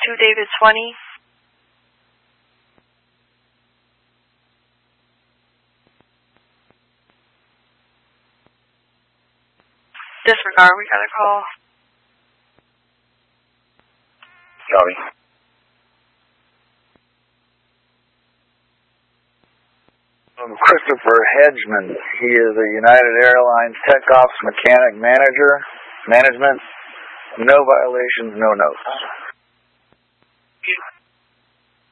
David 20. Disregard, we got a call. Copy. Christopher Hedgeman. He is a United Airlines Tech Ops Mechanic Management. No violations, no notes.